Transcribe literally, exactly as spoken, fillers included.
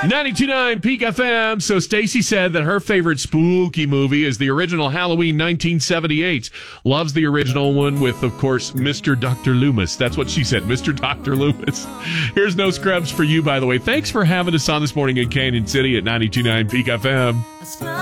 ninety-two point nine Peak F M. So Stacy said that her favorite spooky movie is the original Halloween nineteen seventy-eight. Loves the original one with, of course, Mister Doctor Loomis. That's what she said, Mister Doctor Loomis. Here's No Scrubs for you, by the way. Thanks for having us on this morning in Canyon City at ninety-two point nine Peak F M.